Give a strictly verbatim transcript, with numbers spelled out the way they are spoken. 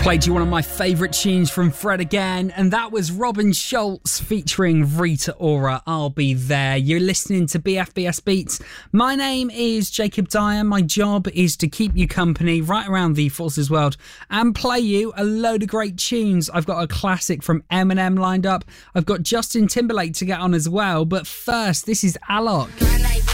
Played you one of my favourite tunes from Fred again, and that was Robin Schulz featuring Rita Ora, I'll Be There. You're listening to B F B S Beats. My name is Jacob Dyer. My job is to keep you company right around the Forces world and play you a load of great tunes. I've got a classic from Eminem lined up. I've got Justin Timberlake to get on as well, but first, this is Alok.